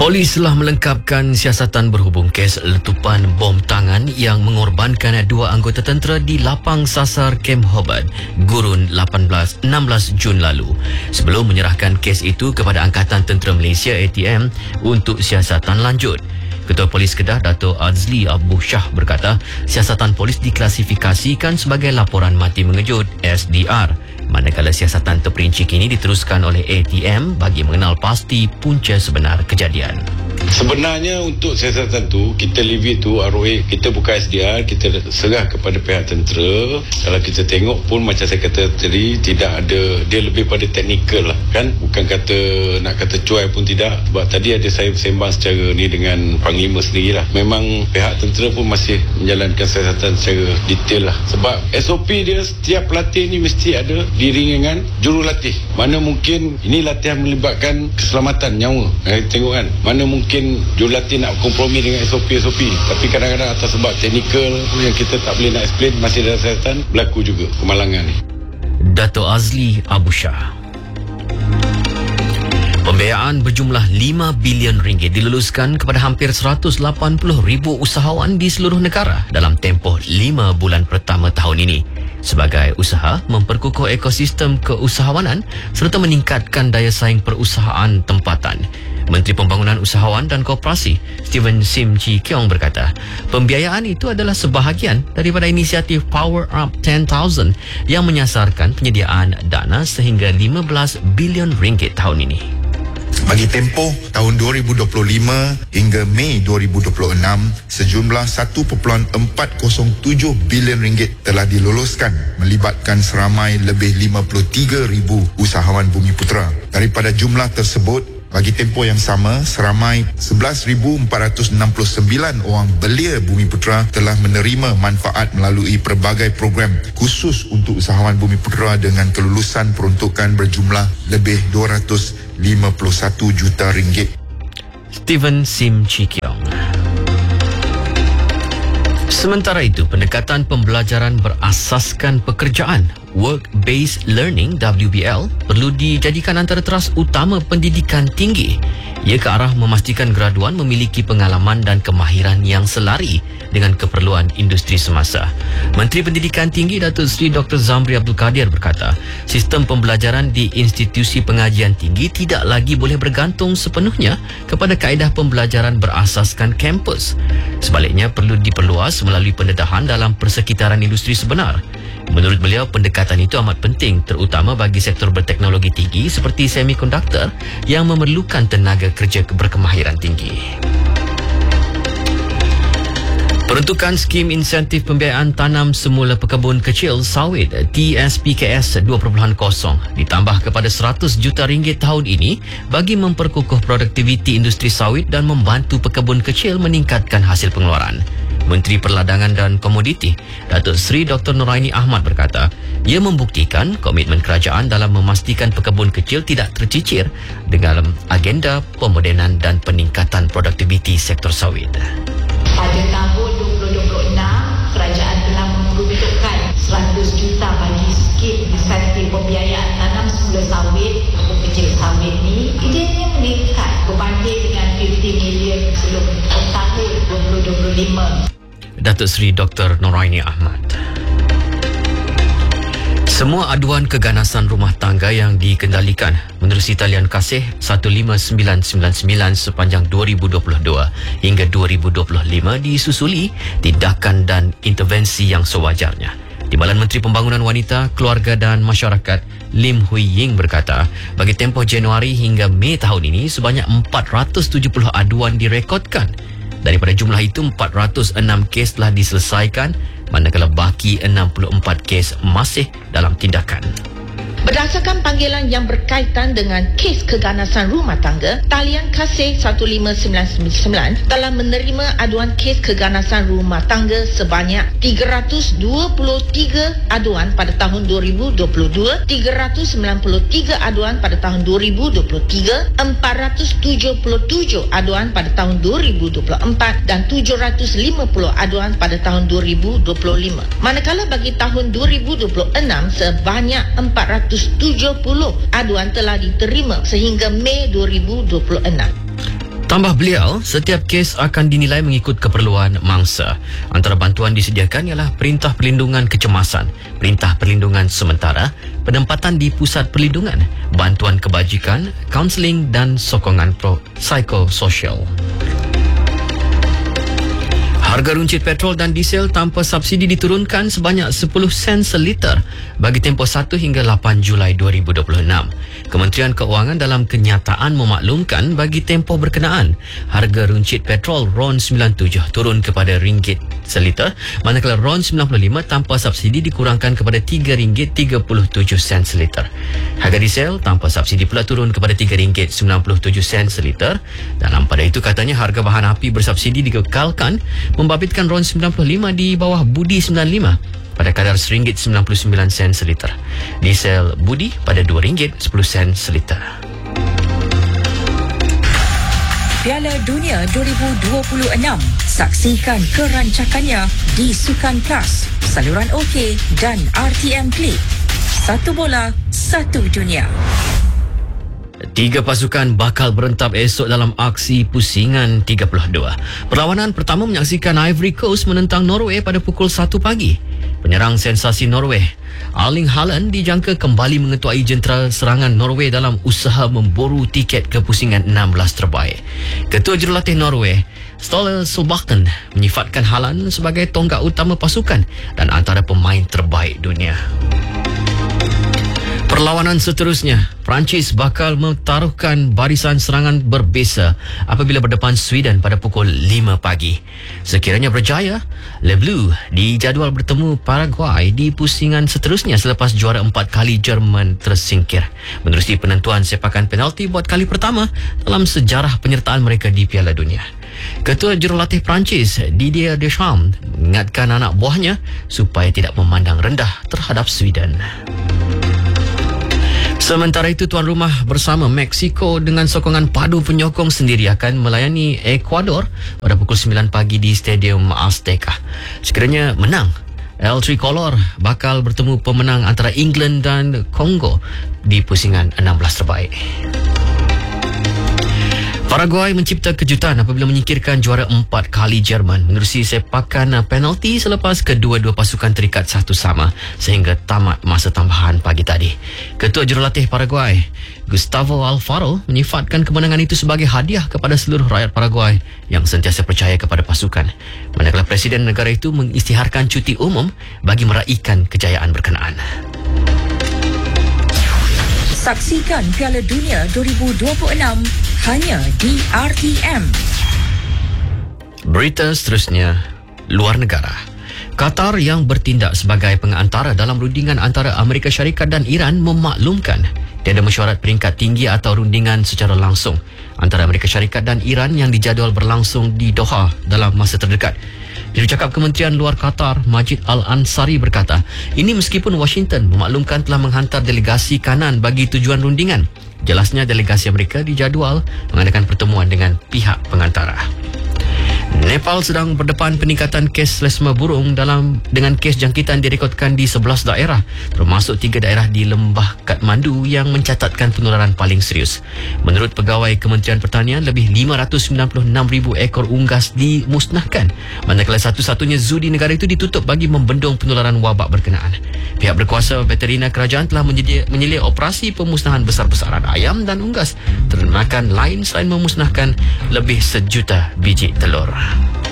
Polis telah melengkapkan siasatan berhubung kes letupan bom tangan yang mengorbankan dua anggota tentera di lapang sasar Camp Hobart, Gurun 16 Jun lalu. Sebelum menyerahkan kes itu kepada Angkatan Tentera Malaysia ATM untuk siasatan lanjut. Ketua Polis Kedah Dato' Azli Abu Shah berkata, siasatan polis diklasifikasikan sebagai laporan mati mengejut SDR, manakala siasatan terperinci kini diteruskan oleh ATM bagi mengenal pasti punca sebenar kejadian. Sebenarnya untuk siasatan tu, kita leave it to ROA, kita bukan SDR, kita serah kepada pihak tentera. Kalau kita tengok pun macam saya kata tadi, tidak ada, dia lebih pada teknikal lah kan, bukan kata nak kata cuai pun tidak. Sebab tadi ada saya sembang secara ni dengan Panglima sendiri lah, memang pihak tentera pun masih menjalankan siasatan secara detail lah. Sebab SOP dia, setiap pelatih ni mesti ada diiringi dengan jurulatih. Mana mungkin ini latihan melibatkan keselamatan nyawa, tengok kan, mana mungkin jurulatih nak kompromi dengan SOP, tapi kadang-kadang atas sebab teknikal yang kita tak boleh nak explain, masih dalam siasatan, berlaku juga kemalangan ni. Dato' Azli Abu Shah. Pembiayaan berjumlah 5 bilion ringgit diluluskan kepada hampir 180,000 usahawan di seluruh negara dalam tempoh 5 bulan pertama tahun ini sebagai usaha memperkukuh ekosistem keusahawanan serta meningkatkan daya saing perusahaan tempatan. Menteri Pembangunan Usahawan dan Koperasi Steven Sim Chi Keong berkata, pembiayaan itu adalah sebahagian daripada inisiatif Power Up 10,000 yang menyasarkan penyediaan dana sehingga 15 bilion ringgit tahun ini. Bagi tempoh tahun 2025 hingga Mei 2026, sejumlah 1.407 bilion ringgit telah diluluskan melibatkan seramai lebih 53,000 usahawan Bumiputera. Daripada jumlah tersebut, bagi tempoh yang sama, seramai 11,469 orang belia Bumiputera telah menerima manfaat melalui pelbagai program khusus untuk usahawan Bumiputera dengan kelulusan peruntukan berjumlah lebih 251 juta ringgit. Steven Sim Chi Keong. Sementara itu, pendekatan pembelajaran berasaskan pekerjaan Work-Based Learning WBL perlu dijadikan antara teras utama pendidikan tinggi. Ia ke arah memastikan graduan memiliki pengalaman dan kemahiran yang selari dengan keperluan industri semasa. Menteri Pendidikan Tinggi Datuk Seri Dr. Zamri Abdul Kadir berkata, sistem pembelajaran di institusi pengajian tinggi tidak lagi boleh bergantung sepenuhnya kepada kaedah pembelajaran berasaskan kampus. Sebaliknya, perlu diperluas melalui pendedahan dalam persekitaran industri sebenar. Menurut beliau, pendekatan itu amat penting terutama bagi sektor berteknologi tinggi seperti semikonduktor yang memerlukan tenaga kerja berkemahiran tinggi. Peruntukan skim insentif pembiayaan tanam semula pekebun kecil sawit TSPKS 2.0 ditambah kepada 100 juta ringgit tahun ini bagi memperkukuh produktiviti industri sawit dan membantu pekebun kecil meningkatkan hasil pengeluaran. Menteri Perladangan dan Komoditi Datuk Seri Dr. Noraini Ahmad berkata, ia membuktikan komitmen kerajaan dalam memastikan pekebun kecil tidak tercicir dengan agenda pemodenan dan peningkatan produktiviti sektor sawit. Pada tahun 2026, kerajaan telah memperuntukkan 100 juta bagi skim insentif pembiayaan tanam semula sawit pekebun kecil sawit ni. Ideanya meningkat berbanding dengan 50 million sebelum tahun 2025. Datuk Seri Dr. Noraini Ahmad. Semua aduan keganasan rumah tangga yang dikendalikan menerusi talian kasih 15999 sepanjang 2022 hingga 2025 disusuli tindakan dan intervensi yang sewajarnya. Timbalan Menteri Pembangunan Wanita, Keluarga dan Masyarakat Lim Hui Ying berkata, bagi tempoh Januari hingga Mei tahun ini sebanyak 470 aduan direkodkan. Daripada jumlah itu, 406 kes telah diselesaikan, manakala baki 64 kes masih dalam tindakan. Berdasarkan panggilan yang berkaitan dengan kes keganasan rumah tangga, talian kasih 15999 telah menerima aduan kes keganasan rumah tangga sebanyak 323 aduan pada tahun 2022, 393 aduan pada tahun 2023, 477 aduan pada tahun 2024 dan 750 aduan pada tahun 2025. Manakala bagi tahun 2026 sebanyak 470 aduan telah diterima sehingga Mei 2026. Tambah beliau, setiap kes akan dinilai mengikut keperluan mangsa. Antara bantuan disediakan ialah perintah perlindungan kecemasan, perintah perlindungan sementara, penempatan di pusat perlindungan, bantuan kebajikan, kaunseling dan sokongan psikososial. Harga runcit petrol dan diesel tanpa subsidi diturunkan sebanyak 10 sen seliter bagi tempoh 1 hingga 8 Julai 2026. Kementerian Keuangan dalam kenyataan memaklumkan bagi tempoh berkenaan, harga runcit petrol RON 97 turun kepada RM1 seliter, manakala RON 95 tanpa subsidi dikurangkan kepada RM3.37 seliter. Harga diesel tanpa subsidi pula turun kepada RM3.97 seliter. Dalam pada itu katanya harga bahan api bersubsidi dikekalkan, membabitkan RON 95 di bawah Budi 95 pada kadar RM1.99 seliter. Diesel Budi pada RM2.10 seliter. Piala Dunia 2026. Saksikan kerancakannya di Sukan Plus, saluran OK dan RTM Klik. Satu bola, satu dunia. 3 pasukan bakal berentap esok dalam aksi pusingan 32. Perlawanan pertama menyaksikan Ivory Coast menentang Norway pada pukul 1 pagi. Penyerang sensasi Norway, Erling Haaland dijangka kembali mengetuai jentera serangan Norway dalam usaha memburu tiket ke pusingan 16 terbaik. Ketua Jurulatih Norway, Ståle Solbakken, menyifatkan Haaland sebagai tonggak utama pasukan dan antara pemain terbaik dunia. Perlawanan seterusnya, Perancis bakal mentaruhkan barisan serangan berbeza apabila berdepan Sweden pada pukul 5 pagi. Sekiranya berjaya, Le Bleu dijadual bertemu Paraguay di pusingan seterusnya selepas juara 4 kali Jerman tersingkir, menerusi penentuan sepakan penalti buat kali pertama dalam sejarah penyertaan mereka di Piala Dunia. Ketua Jurulatih Perancis, Didier Deschamps, mengingatkan anak buahnya supaya tidak memandang rendah terhadap Sweden. Sementara itu, tuan rumah bersama Mexico dengan sokongan padu penyokong sendiri akan melayani Ecuador pada pukul 9 pagi di Stadium Azteca. Sekiranya menang, El Tricolor bakal bertemu pemenang antara England dan Kongo di pusingan 16 terbaik. Paraguay mencipta kejutan apabila menyingkirkan juara 4 kali Jerman menerusi sepakan penalti selepas kedua-dua pasukan terikat 1-1 sehingga tamat masa tambahan pagi tadi. Ketua Jurulatih Paraguay, Gustavo Alfaro, menyifatkan kemenangan itu sebagai hadiah kepada seluruh rakyat Paraguay yang sentiasa percaya kepada pasukan. Manakala Presiden negara itu mengisytiharkan cuti umum bagi meraihkan kejayaan berkenaan. Saksikan Piala Dunia 2026 hanya di RTM. Berita seterusnya, luar negara. Qatar yang bertindak sebagai pengantara dalam rundingan antara Amerika Syarikat dan Iran memaklumkan tiada mesyuarat peringkat tinggi atau rundingan secara langsung antara Amerika Syarikat dan Iran yang dijadual berlangsung di Doha dalam masa terdekat. Jurucakap Kementerian Luar Qatar, Majid Al-Ansari berkata, ini meskipun Washington memaklumkan telah menghantar delegasi kanan bagi tujuan rundingan. Jelasnya delegasi Amerika dijadual mengadakan pertemuan dengan pihak pengantara. Nepal sedang berdepan peningkatan kes selesema burung dengan kes jangkitan direkodkan di 11 daerah, termasuk 3 daerah di lembah Kathmandu yang mencatatkan penularan paling serius. Menurut pegawai Kementerian Pertanian, lebih 596,000 ekor unggas dimusnahkan, manakala satu-satunya zoo di negara itu ditutup bagi membendung penularan wabak berkenaan. Pihak berkuasa veterina kerajaan telah menyelia operasi pemusnahan besar-besaran ayam dan unggas, termakan lain selain memusnahkan lebih 1 juta biji telur.